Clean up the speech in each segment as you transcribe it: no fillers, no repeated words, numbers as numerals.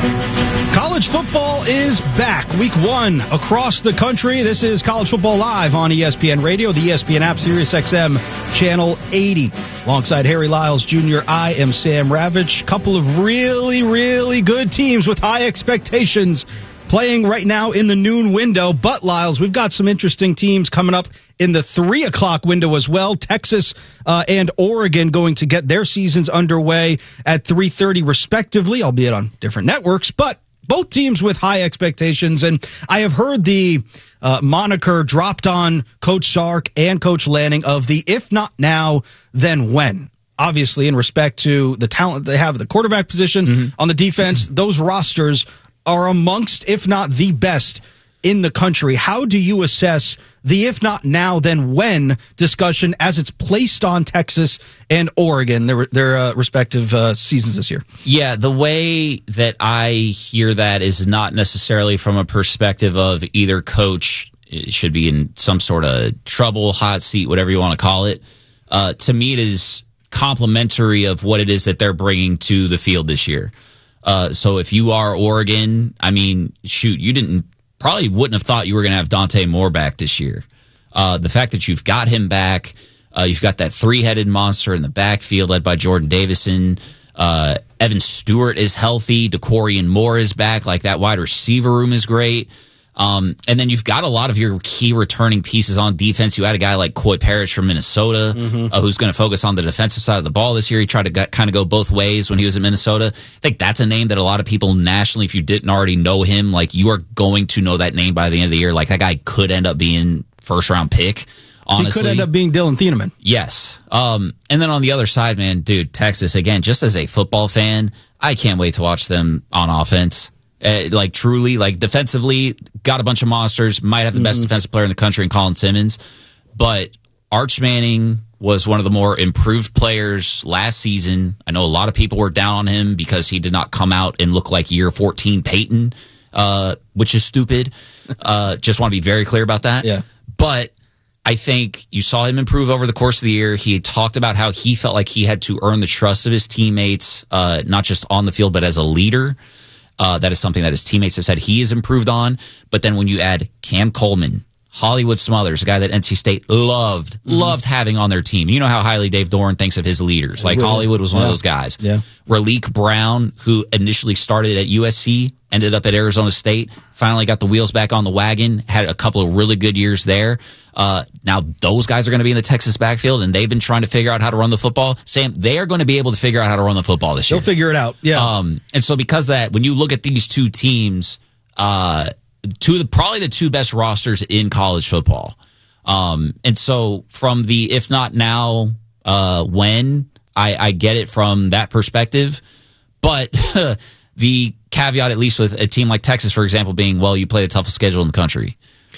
College football is back. Week 1 across the country. This is College Football Live on ESPN Radio, the ESPN app, Sirius XM, Channel 80. Alongside Harry Lyles Jr., I am Sam Ravitch. Couple of really, really good teams with high expectations playing right now in the noon window. But, Lyles, we've got some interesting teams coming up in the 3 o'clock window as well. Texas and Oregon going to get their seasons underway at 3:30 respectively, albeit on different networks. But both teams with high expectations, and I have heard the moniker dropped on Coach Sark and Coach Lanning of the if not now, then when. Obviously, in respect to the talent they have at the quarterback position, on the defense, those rosters are amongst, if not the best in the country. How do you assess the if not now, then when discussion as it's placed on Texas and Oregon, their respective seasons this year? Yeah, the way that I hear that is not necessarily from a perspective of either coach should be in some sort of trouble, hot seat, whatever you want to call it. To me, it is complimentary of what it is that they're bringing to the field this year. So if you are Oregon, I mean, shoot, you probably wouldn't have thought you were going to have Dante Moore back this year. The fact that you've got him back, you've got that three-headed monster in the backfield led by Jordan Davison. Evan Stewart is healthy. DeCorian Moore is back. Like, that wide receiver room is great. And then you've got a lot of your key returning pieces on defense. You had a guy like Coy Parrish from Minnesota, who's going to focus on the defensive side of the ball this year. He tried to kind of go both ways when he was in Minnesota. I think that's a name that a lot of people nationally, if you didn't already know him, like, you are going to know that name by the end of the year. Like, that guy could end up being first-round pick, honestly. He could end up being Dylan Thieneman. Yes. And then on the other side, man, dude, Texas, again, just as a football fan, I can't wait to watch them on offense. Like, truly, like, defensively, got a bunch of monsters, might have the best defensive player in the country in Colin Simmons, but Arch Manning was one of the more improved players last season. I know a lot of people were down on him because he did not come out and look like year 14 Peyton, which is stupid. Just want to be very clear about that. Yeah. But I think you saw him improve over the course of the year. He had talked about how he felt like he had to earn the trust of his teammates, not just on the field, but as a leader. That is something that his teammates have said he has improved on. But then when you add Cam Coleman, Hollywood Smothers, a guy that NC State loved having on their team. You know how highly Dave Doran thinks of his leaders. Like, Hollywood was one of those guys. Yeah. Raleek Brown, who initially started at USC, ended up at Arizona State, finally got the wheels back on the wagon, had a couple of really good years there. Now those guys are going to be in the Texas backfield, and they've been trying to figure out how to run the football. Sam, they are going to be able to figure out how to run the football this year. They'll figure it out, yeah. And so because of that, when you look at these two teams, probably the two best rosters in college football. And so from the if not now, when, I get it from that perspective. But the caveat, at least with a team like Texas, for example, being, well, you play the toughest schedule in the country.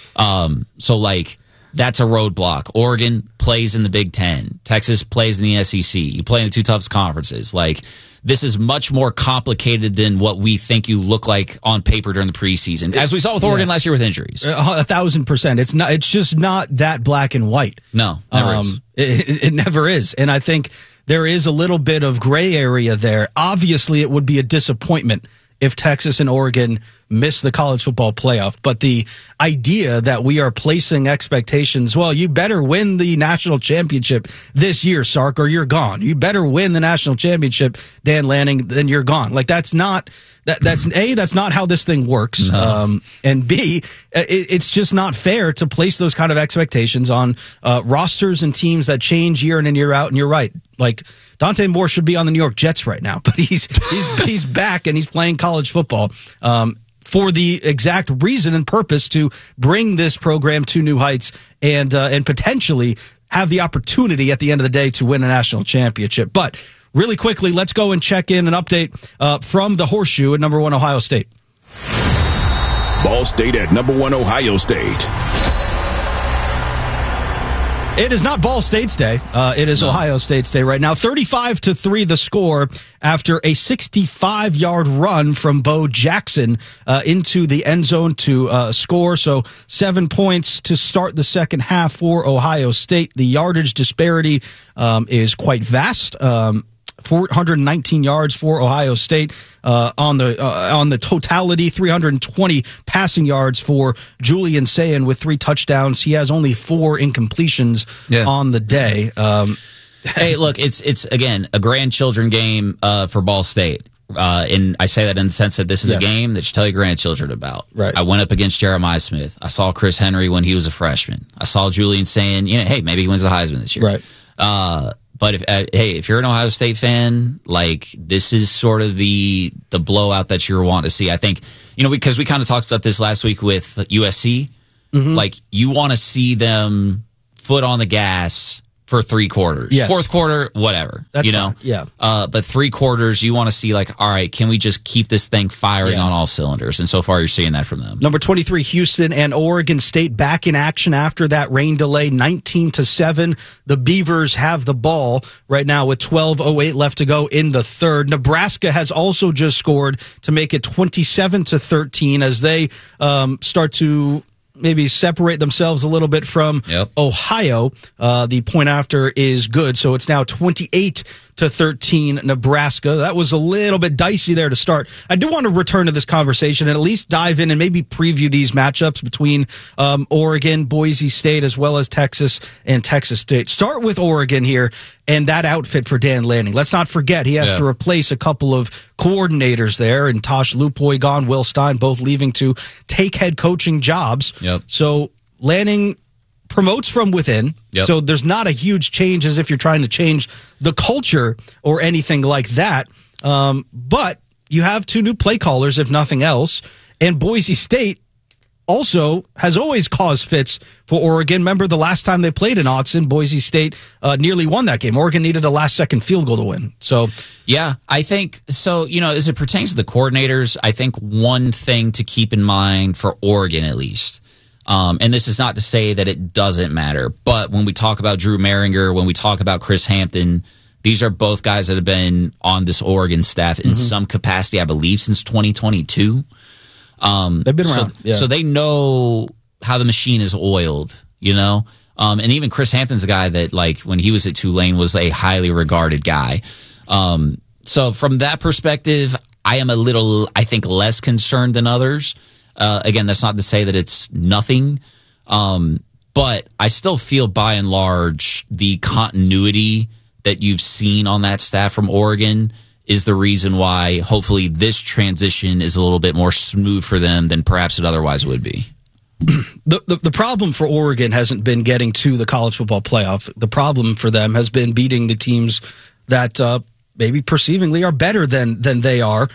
So, like, that's a roadblock. Oregon plays in the Big Ten. Texas plays in the SEC. You play in the two toughest conferences. Like, this is much more complicated than what we think you look like on paper during the preseason, as we saw with Oregon last year with injuries. 1,000%. It's just not that black and white. No, never is. It never is. And I think there is a little bit of gray area there. Obviously, it would be a disappointment if Texas and Oregon miss the college football playoff. But the idea that we are placing expectations, well, you better win the national championship this year, Sark, or you're gone. You better win the national championship, Dan Lanning, then you're gone. Like, that's not that's not how this thing works. No. And B, it's just not fair to place those kind of expectations on rosters and teams that change year in and year out. And you're right. Like, Dante Moore should be on the New York Jets right now, but he's back and he's playing college football for the exact reason and purpose to bring this program to new heights and potentially have the opportunity at the end of the day to win a national championship. But really quickly, let's go and check in an update from the Horseshoe at number 1 Ohio State. Ball State at number 1 Ohio State. It is not Ball State's day. It is Ohio State's day right now. 35-3 the score after a 65-yard run from Bo Jackson into the end zone to score. So 7 points to start the second half for Ohio State. The yardage disparity is quite vast. 419 yards for Ohio State on the totality, 320 passing yards for Julian Sayin with 3 touchdowns. He has only 4 incompletions on the day. Hey, look, it's again a grandchildren game for Ball State. And I say that in the sense that this is a game that you tell your grandchildren about. Right. I went up against Jeremiah Smith. I saw Chris Henry when he was a freshman. I saw Julian saying, hey, maybe he wins the Heisman this year. Right. But if you're an Ohio State fan, like this is sort of the blowout that you're wanting to see. I think, because we kind of talked about this last week with USC. Mm-hmm. Like you want to see them foot on the gas for 3 quarters. Yes. 4th quarter, whatever. That's fine. Yeah. But 3 quarters, you want to see like, all right, can we just keep this thing firing on all cylinders? And so far, you're seeing that from them. Number 23, Houston and Oregon State back in action after that rain delay, 19-7. The Beavers have the ball right now with 12:08 left to go in the 3rd. Nebraska has also just scored to make it 27-13 as they start to maybe separate themselves a little bit from Ohio. The point after is good, so it's now 28-13 Nebraska. That was a little bit dicey there to start. I do want to return to this conversation and at least dive in and maybe preview these matchups between Oregon, Boise State, as well as Texas and Texas State. Start with Oregon here and that outfit for Dan Lanning. Let's not forget he has to replace a couple of coordinators there, and Tosh Lupoy gone, Will Stein both leaving to take head coaching jobs. So Lanning promotes from within. So there's not a huge change as if you're trying to change the culture or anything like that. But you have 2 new play callers, if nothing else. And Boise State also has always caused fits for Oregon. Remember the last time they played in Autzen, Boise State nearly won that game. Oregon needed a last-second field goal to win. So, yeah, I think so. As it pertains to the coordinators, I think one thing to keep in mind for Oregon, at least, and this is not to say that it doesn't matter, but when we talk about Drew Mehringer, when we talk about Chris Hampton, these are both guys that have been on this Oregon staff in some capacity, I believe, since 2022. They've been around. So they know how the machine is oiled, and even Chris Hampton's a guy that, like, when he was at Tulane was a highly regarded guy. So from that perspective, I am a little, I think, less concerned than others. Again, that's not to say that it's nothing, but I still feel by and large the continuity that you've seen on that staff from Oregon is the reason why hopefully this transition is a little bit more smooth for them than perhaps it otherwise would be. The problem for Oregon hasn't been getting to the college football playoff. The problem for them has been beating the teams that maybe perceivingly are better than they are.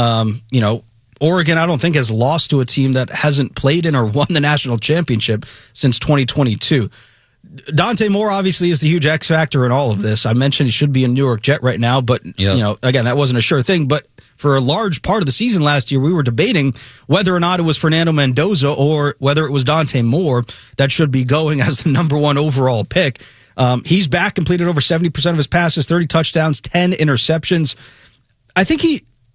Oregon, I don't think, has lost to a team that hasn't played in or won the national championship since 2022. Dante Moore obviously is the huge X factor in all of this. I mentioned he should be in New York Jet right now, but again, that wasn't a sure thing. But for a large part of the season last year, we were debating whether or not it was Fernando Mendoza or whether it was Dante Moore that should be going as the number 1 overall pick. He's back, completed over 70% of his passes, 30 touchdowns, 10 interceptions. I think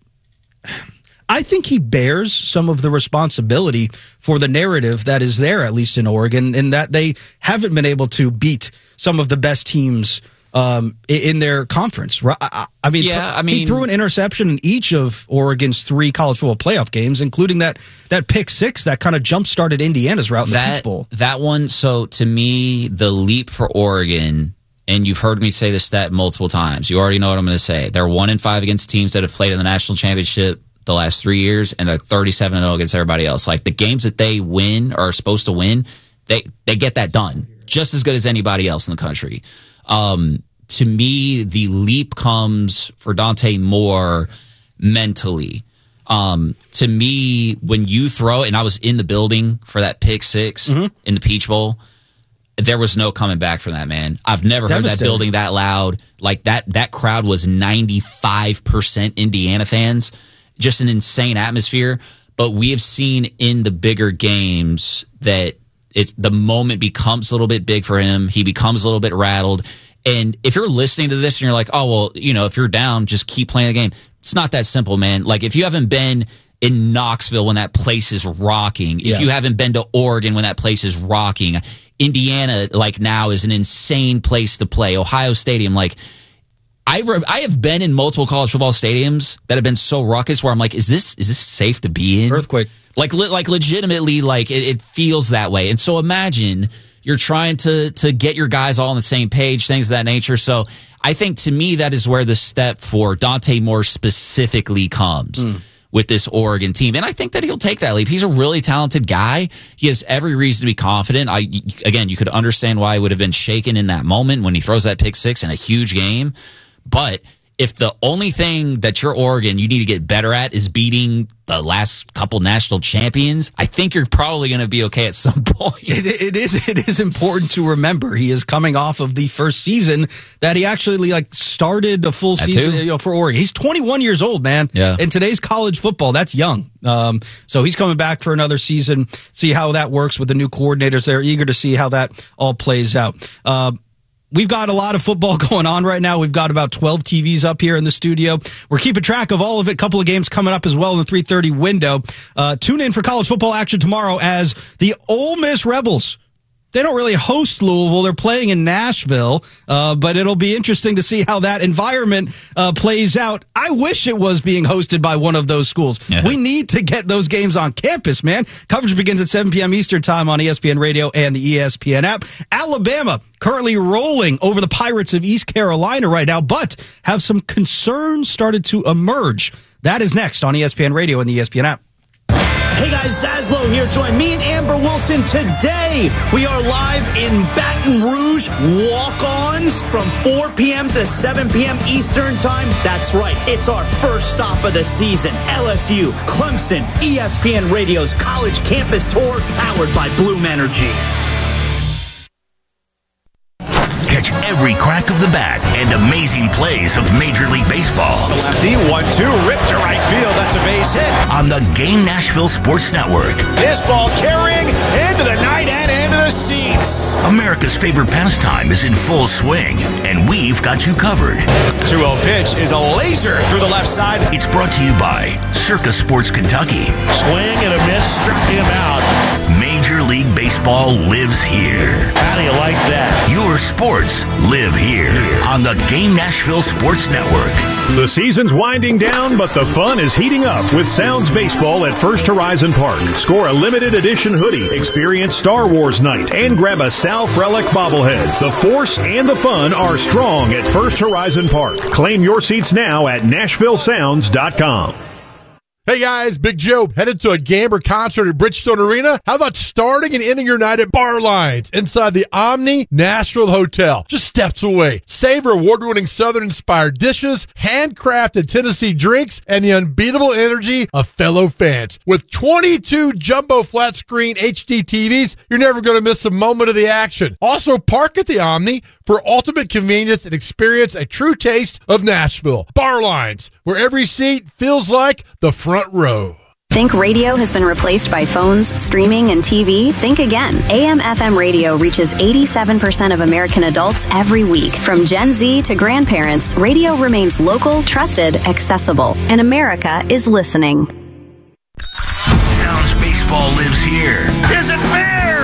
he bears some of the responsibility for the narrative that is there, at least in Oregon, in that they haven't been able to beat some of the best teams in their conference. He threw an interception in each of Oregon's 3 college football playoff games, including that pick 6 that kind of jump-started Indiana's route in the Peach Bowl. That one, so to me, the leap for Oregon, and you've heard me say this stat multiple times. You already know what I'm going to say. They're 1-5 against teams that have played in the national championship the last 3 years, and they're 37-0 against everybody else. Like, the games that they win or are supposed to win, they get that done just as good as anybody else in the country. To me, the leap comes for Dante Moore mentally. To me, when you throw, and I was in the building for that pick 6 in the Peach Bowl, there was no coming back from that, man. I've never heard that building that loud. Like, that crowd was 95% Indiana fans. Just an insane atmosphere. But we have seen in the bigger games that the moment becomes a little bit big for him. He becomes a little bit rattled. And if you're listening to this and you're like, oh, well, if you're down, just keep playing the game. It's not that simple, man. Like, if you haven't been in Knoxville when that place is rocking, if you haven't been to Oregon when that place is rocking, Indiana, like, now is an insane place to play. Ohio Stadium, like, I have been in multiple college football stadiums that have been so ruckus where I'm like, is this safe to be in? Earthquake. Like legitimately, like it feels that way. And so imagine you're trying to get your guys all on the same page, things of that nature. So I think to me that is where the step for Dante Moore specifically comes with this Oregon team. And I think that he'll take that leap. He's a really talented guy. He has every reason to be confident. Again, you could understand why he would have been shaken in that moment when he throws that pick six in a huge game. But if the only thing that you're Oregon you need to get better at is beating the last couple national champions, I think you're probably going to be okay at some point. It is important to remember he is coming off of the first season that he actually started a full season for Oregon. He's 21 years old, man. Yeah. In today's college football, that's young. So he's coming back for another season. See how that works with the new coordinators. They're eager to see how that all plays out. We've got a lot of football going on right now. We've got about 12 TVs up here in the studio. We're keeping track of all of it. A couple of games coming up as well in the 3:30 window. Tune in for college football action tomorrow as the Ole Miss Rebels. They don't really host Louisville. They're playing in Nashville, but it'll be interesting to see how that environment plays out. I wish it was being hosted by one of those schools. Yeah. We need to get those games on campus, man. Coverage begins at 7 p.m. Eastern time on ESPN Radio and the ESPN app. Alabama currently rolling over the Pirates of East Carolina right now, but have some concerns started to emerge. That is next on ESPN Radio and the ESPN app. Hey guys, Zaslow here. Join me and Amber Wilson today. We are live in Baton Rouge, walk-ons from 4 p.m. to 7 p.m. Eastern time. That's right. It's our first stop of the season. LSU, Clemson, ESPN Radio's college campus tour powered by Bloom Energy. Catch every crack of the bat and amazing plays of Major League Baseball. The lefty, 1-2, ripped to right field. That's a base hit. On the Game Nashville Sports Network. This ball carrying into the night and into the seats. America's favorite pastime is in full swing, and we've got you covered. 2-0 pitch is a laser through the left side. It's brought to you by Circa Sports Kentucky. Swing and a miss, struck him out. Major League Baseball lives here. How do you like that? Your sports live here on the Game Nashville Sports Network. The season's winding down, but the fun is heating up with Sounds Baseball at First Horizon Park. Score a limited edition hoodie, experience Star Wars night, and grab a Sal Frelick bobblehead. The force and the fun are strong at First Horizon Park. Claim your seats now at NashvilleSounds.com. Hey guys, Big Joe, headed to a game or concert at Bridgestone Arena? How about starting and ending your night at Bar Lines inside the Omni Nashville Hotel, just steps away? Savor award-winning Southern-inspired dishes, handcrafted Tennessee drinks, and the unbeatable energy of fellow fans. With 22 jumbo flat-screen HD TVs, you're never going to miss a moment of the action. Also, park at the Omni for ultimate convenience and experience a true taste of Nashville. Bar Lines, where every seat feels like the front row. Think radio has been replaced by phones, streaming, and TV? Think again. AM/FM radio reaches 87% of American adults every week. From Gen Z to grandparents, radio remains local, trusted, accessible, and America is listening. Sounds Baseball lives here. Is it fair?